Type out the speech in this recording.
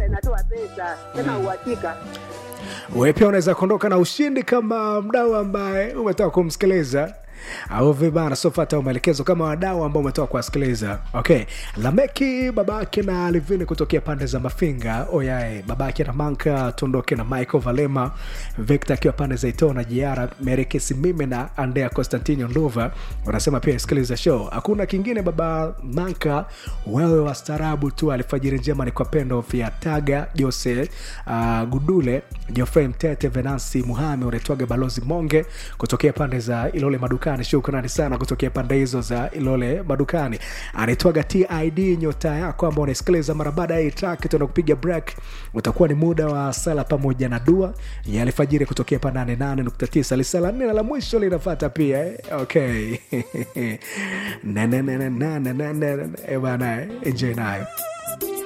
inatoa pesa tena uhakika. Wewe pia unaweza kuondoka na ushindi kama mdau ambaye umetoka kumsikiliza au vibana sofata maelekezo kama wadau ambao umetoka kuwasikiliza. Okay, Lameki babake na Alivini kutokea pande za Mafinga. Oyae babake na Manka tuondoke na Michael Valema, Victor akiwa pande za Itona, Jiara Merike Simime na Andrea Constantino Ndova. Wanasema pia sikiliza show. Hakuna kingine baba Manka, wewe wastaarabu tu. Alfajiri njema ni kwa Pendo vya Taga Jose Gudule Geoffrey Mtete Venansi Muhame uretwaga Balozi Monge kutokea pande za Ilole Madukani. Shukrani sana kutokea pande hizo za Ilole Madukani. Anaitwaga TID nyota yako ambao unasikiliza mara baada ya track tunakupiga break. Utakuwa ni muda wa sala pamoja na dua ya alfajiri kutokea pa 88.9. Lisala 4 la mwisho linafuata pia okay. Bana enjoy nayo.